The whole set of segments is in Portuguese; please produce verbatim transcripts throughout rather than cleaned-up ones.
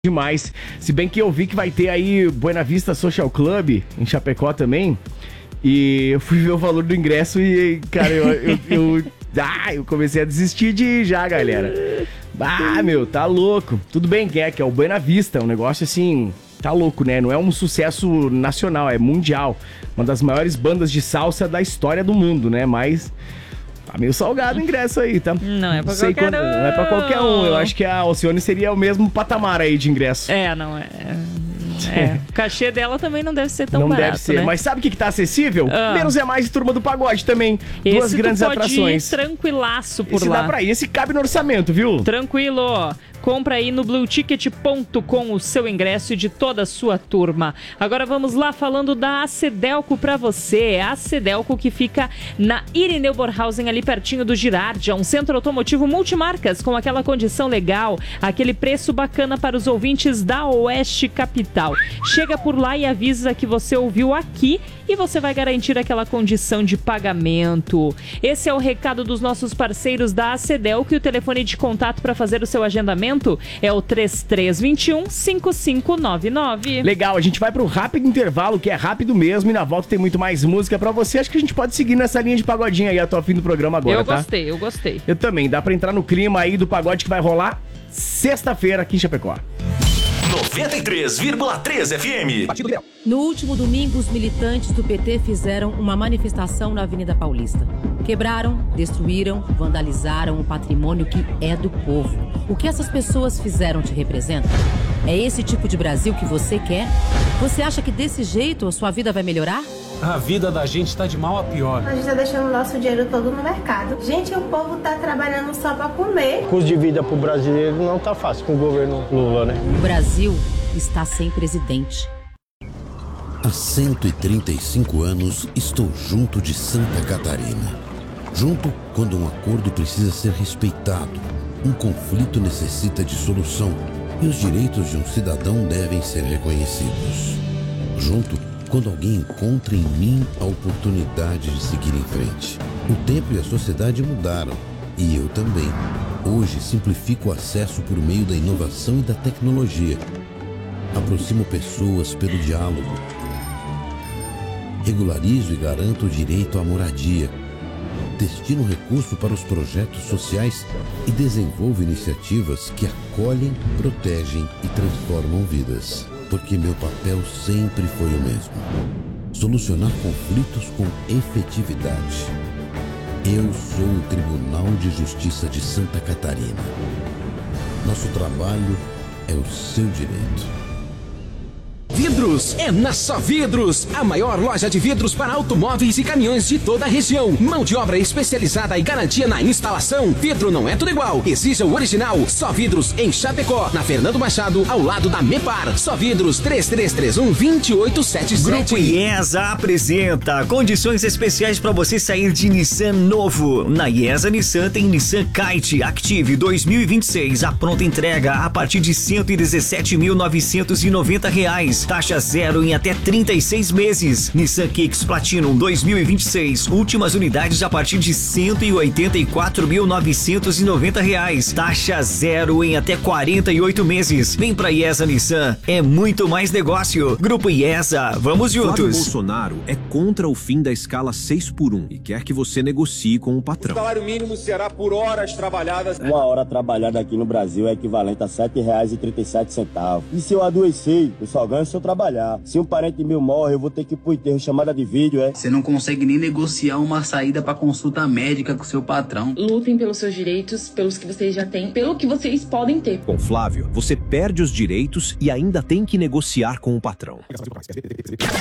Demais. Se bem que eu vi que vai ter aí Buena Vista Social Club em Chapecó também. E eu fui ver o valor do ingresso e, cara, eu, eu, eu, ah, eu comecei a desistir de ir já, galera. Ah, meu, tá louco. Tudo bem que é, que é o Buena Vista, um negócio assim, tá louco, né? Não é um sucesso nacional, é mundial. Uma das maiores bandas de salsa da história do mundo, né? Mas tá meio salgado o ingresso aí, tá? Não é pra não sei qualquer quando, um. Não é pra qualquer um. Eu acho que a Alcione seria o mesmo patamar aí de ingresso. É, não é. É. O cachê dela também não deve ser tão não barato, deve ser, né? mas sabe o que, que tá acessível? Ah. Menos é mais e Turma do Pagode também. Esse Duas grandes tu pode atrações. Ir tranquilaço por esse lá. Esse dá pra ir, esse cabe no orçamento, viu? Tranquilo. Compra aí no blue ticket ponto com o seu ingresso e de toda a sua turma. Agora vamos lá falando da Acedelco pra você. A Acedelco que fica na Irineu Borhausen, ali pertinho do Girardi. É um centro automotivo multimarcas com aquela condição legal, aquele preço bacana para os ouvintes da Oeste Capital. Chega por lá e avisa que você ouviu aqui e você vai garantir aquela condição de pagamento. Esse é o recado dos nossos parceiros da Acedelco e o telefone de contato para fazer o seu agendamento é o três três dois um, cinco cinco nove nove. Legal, a gente vai para um rápido intervalo, que é rápido mesmo, e na volta tem muito mais música para você. Acho que a gente pode seguir nessa linha de pagodinho aí até o fim do programa agora, eu tá? Eu gostei, eu gostei. Eu também, dá para entrar no clima aí do pagode que vai rolar sexta-feira aqui em Chapecó. noventa e três vírgula três F M. No último domingo, os militantes do P T fizeram uma manifestação na Avenida Paulista. Quebraram, destruíram, vandalizaram o patrimônio que é do povo. O que essas pessoas fizeram te representa? É esse tipo de Brasil que você quer? Você acha que desse jeito a sua vida vai melhorar? A vida da gente tá de mal a pior. A gente tá deixando o nosso dinheiro todo no mercado. Gente, o povo tá trabalhando só pra comer. O custo de vida pro brasileiro não tá fácil com o governo Lula, né? O Brasil está sem presidente. Há cento e trinta e cinco anos estou junto de Santa Catarina. Junto quando um acordo precisa ser respeitado, um conflito necessita de solução e os direitos de um cidadão devem ser reconhecidos. Junto quando alguém encontra em mim a oportunidade de seguir em frente. O tempo e a sociedade mudaram, e eu também. Hoje simplifico o acesso por meio da inovação e da tecnologia. Aproximo pessoas pelo diálogo. Regularizo e garanto o direito à moradia. Destino recurso para os projetos sociais e desenvolvo iniciativas que acolhem, protegem e transformam vidas. Porque meu papel sempre foi o mesmo: solucionar conflitos com efetividade. Eu sou o Tribunal de Justiça de Santa Catarina. Nosso trabalho é o seu direito. Vidros é na Só Vidros, a maior loja de vidros para automóveis e caminhões de toda a região. Mão de obra especializada e garantia na instalação. Vidro não é tudo igual, exija o original. Só Vidros em Chapecó, na Fernando Machado, ao lado da Mepar. Só Vidros três três três um, dois oito sete sete. Grupo IESA apresenta condições especiais para você sair de Nissan novo. Na IESA Nissan tem Nissan Kite Active dois mil e vinte e seis, a pronta entrega a partir de cento e dezessete mil novecentos e noventa reais. Taxa zero em até trinta e seis meses. Nissan Kicks Platinum dois mil e vinte e seis. Últimas unidades a partir de cento e oitenta e quatro mil novecentos e noventa reais. Taxa zero em até quarenta e oito meses. Vem pra IESA Nissan. É muito mais negócio. Grupo IESA. Vamos juntos. Flávio Bolsonaro é contra o fim da escala seis por um e quer que você negocie com o patrão. O salário mínimo será por horas trabalhadas. Uma hora trabalhada aqui no Brasil é equivalente a sete reais e trinta e sete centavos. E se eu adoecer, eu só ganho se eu trabalhar. Se um parente meu morre, eu vou ter que ir pro enterro, chamada de vídeo, é? Você não consegue nem negociar uma saída pra consulta médica com seu patrão. Lutem pelos seus direitos, pelos que vocês já têm, pelo que vocês podem ter. Com Flávio, você perde os direitos e ainda tem que negociar com o patrão.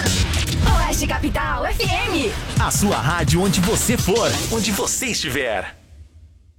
Oeste Capital F M. A sua rádio onde você for, onde você estiver.